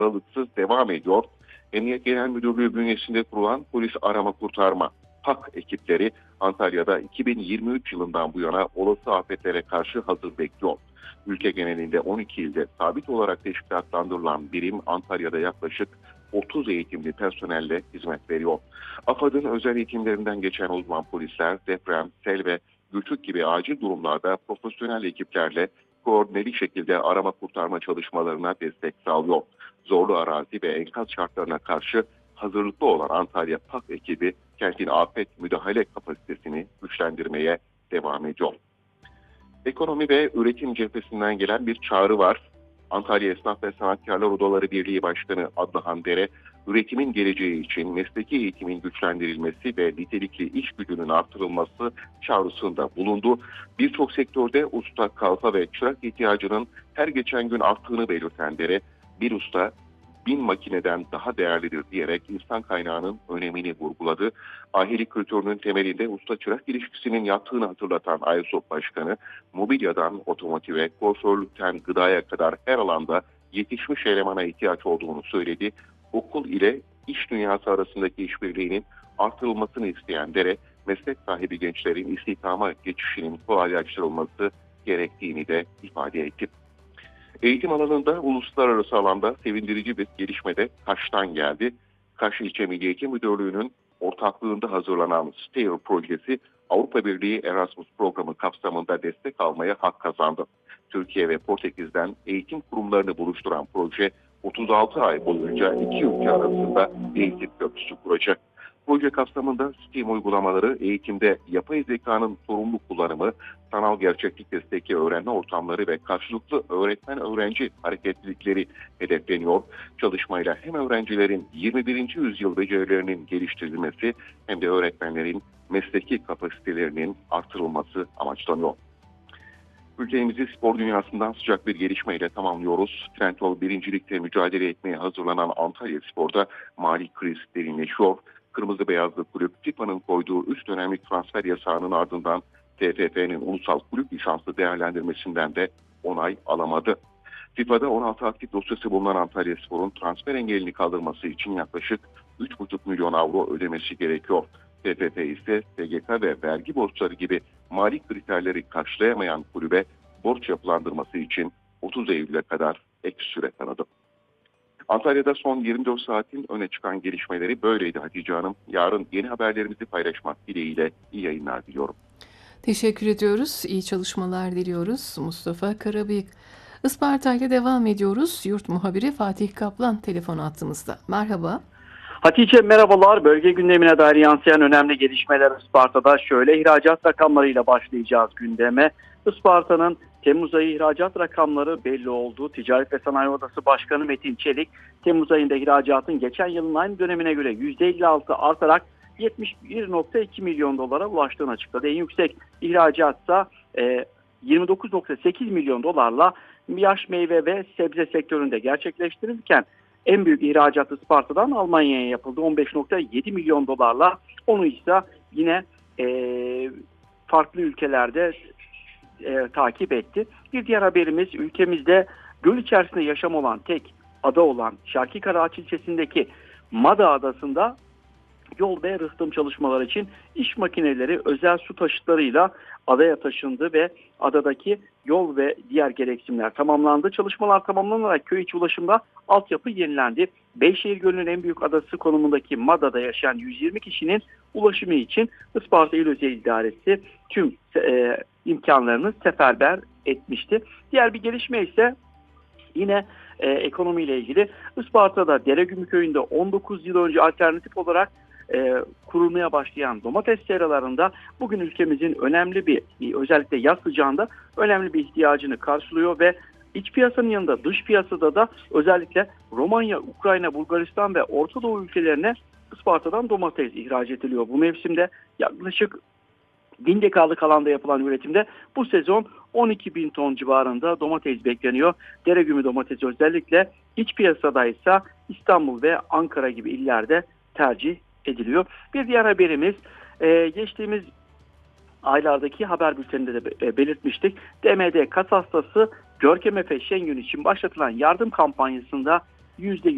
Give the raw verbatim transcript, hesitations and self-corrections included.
aralıksız devam ediyor. Emniyet Genel Müdürlüğü bünyesinde kurulan polis arama kurtarma P A K ekipleri Antalya'da iki bin yirmi üç yılından bu yana olası afetlere karşı hazır bekliyor. Ülke genelinde on iki ilde sabit olarak teşkilatlandırılan birim Antalya'da yaklaşık otuz eğitimli personelle hizmet veriyor. AFAD'ın özel eğitimlerinden geçen uzman polisler deprem, sel ve göçük gibi acil durumlarda profesyonel ekiplerle koordineli şekilde arama kurtarma çalışmalarına destek sağlıyor. Zorlu arazi ve enkaz şartlarına karşı hazırlıklı olan Antalya P A K ekibi kentin afet müdahale kapasitesini güçlendirmeye devam ediyor. Ekonomi ve üretim cephesinden gelen bir çağrı var. Antalya Esnaf ve Sanatkarlar Odaları Birliği Başkanı Adnahan Dere, üretimin geleceği için mesleki eğitimin güçlendirilmesi ve nitelikli iş gücünün artırılması çağrısında bulundu. Birçok sektörde usta, kalfa ve çırak ihtiyacının her geçen gün arttığını belirten Dere, bir usta bin makineden daha değerlidir diyerek insan kaynağının önemini vurguladı. Ahilik kültürünün temelinde usta-çırak ilişkisinin yattığını hatırlatan AYSOP Başkanı, mobilyadan otomotive, kuaförlükten gıdaya kadar her alanda yetişmiş elemana ihtiyaç olduğunu söyledi. Okul ile iş dünyası arasındaki işbirliğinin artırılmasını isteyen Dere, meslek sahibi gençlerin istihdama geçişinin kolaylaştırılması gerektiğini de ifade etti. Eğitim alanında uluslararası alanda sevindirici bir gelişme de Kaş'tan geldi. Kaş İlçe Milli Eğitim Müdürlüğü'nün ortaklığında hazırlanan STAIR projesi Avrupa Birliği Erasmus programı kapsamında destek almaya hak kazandı. Türkiye ve Portekiz'den eğitim kurumlarını buluşturan proje otuz altı ay boyunca iki ülke arasında eğitim köprüsü kuracak. Proje kapsamında STEAM uygulamaları, eğitimde yapay zekanın sorumlu kullanımı, sanal gerçeklik destekli öğrenme ortamları ve karşılıklı öğretmen-öğrenci hareketlilikleri hedefleniyor. Çalışmayla hem öğrencilerin yirmi birinci yüzyıl becerilerinin geliştirilmesi hem de öğretmenlerin mesleki kapasitelerinin artırılması amaçlanıyor. Ülkemizi spor dünyasından sıcak bir gelişmeyle tamamlıyoruz. Trendyol birincilikte mücadele etmeye hazırlanan Antalya Spor'da mali kriz derinleşiyor. Kırmızı Beyazlı Kulüp, FIFA'nın koyduğu üç dönemlik transfer yasağının ardından T F F'nin ulusal kulüp lisanslı değerlendirmesinden de onay alamadı. FIFA'da on altı aktif dosyası bulunan Antalya Spor'un transfer engelini kaldırması için yaklaşık üç buçuk milyon avro ödemesi gerekiyor. T F F ise S G K ve vergi borçları gibi mali kriterleri karşılayamayan kulübe borç yapılandırması için otuz Eylül'e kadar ek süre tanıdı. Antalya'da son yirmi dört saatin öne çıkan gelişmeleri böyleydi Hatice Hanım. Yarın yeni haberlerimizi paylaşmak dileğiyle iyi yayınlar diliyorum. Teşekkür ediyoruz. İyi çalışmalar diliyoruz. Mustafa Karabıyık. Isparta ile devam ediyoruz. Yurt muhabiri Fatih Kaplan telefon attığımızda. Merhaba. Hatice merhabalar. Bölge gündemine dair yansıyan önemli gelişmeler Isparta'da. Şöyle ihracat rakamlarıyla başlayacağız gündeme. Isparta'nın Temmuz ayı ihracat rakamları belli oldu. Ticaret ve Sanayi Odası Başkanı Metin Çelik, Temmuz ayında ihracatın geçen yılın aynı dönemine göre yüzde elli altı artarak yetmiş bir virgül iki milyon dolara ulaştığını açıkladı. En yüksek ihracatsa e, yirmi dokuz virgül sekiz milyon dolarla yaş meyve ve sebze sektöründe gerçekleştirilirken en büyük ihracat Isparta'dan Almanya'ya yapıldı. on beş virgül yedi milyon dolarla. Onu ise yine e, farklı ülkelerde e, takip etti. Bir diğer haberimiz, ülkemizde göl içerisinde yaşam olan tek ada olan Şarkıkaraağaç ilçesindeki Mada Adası'nda yol ve rıhtım çalışmaları için iş makineleri özel su taşıtlarıyla adaya taşındı ve adadaki yol ve diğer gereksinimler tamamlandı. Çalışmalar tamamlanarak köy içi ulaşımda altyapı yenilendi. Beyşehir Gölü'nün en büyük adası konumundaki Mada'da yaşayan yüz yirmi kişinin ulaşımı için Isparta İl Özel İdaresi tüm e, imkanlarını seferber etmişti. Diğer bir gelişme ise yine e, ekonomiyle ilgili. Isparta'da Deregümü köyünde on dokuz yıl önce alternatif olarak e, kurulmaya başlayan domates seralarında bugün ülkemizin önemli bir, özellikle yaz sıcağında önemli bir ihtiyacını karşılıyor ve iç piyasanın yanında dış piyasada da özellikle Romanya, Ukrayna, Bulgaristan ve Orta Doğu ülkelerine Isparta'dan domates ihraç ediliyor. Bu mevsimde yaklaşık bin dekalık alanda yapılan üretimde bu sezon on iki bin ton civarında domates bekleniyor. Deregümü domatesi özellikle iç piyasada ise İstanbul ve Ankara gibi illerde tercih ediliyor. Bir diğer haberimiz, e, geçtiğimiz aylardaki haber bülteninde de belirtmiştik. D M D kas hastası Görkem Efe Şengün için başlatılan yardım kampanyasında yüzde